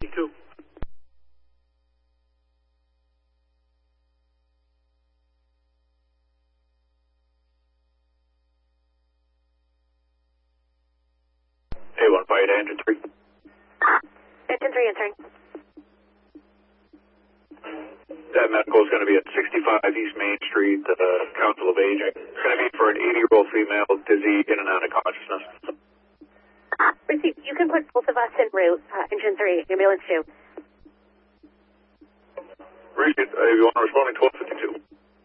52. A1 fire to engine 3. Engine 3 entering. That medical is going to be at 65 East Main Street, Council of Aging. It's going to be for an 80-year-old female, dizzy, in and out of consciousness. Receive. You can put both of us en route. Engine 3, ambulance 2. Received. You want to respond in 1252.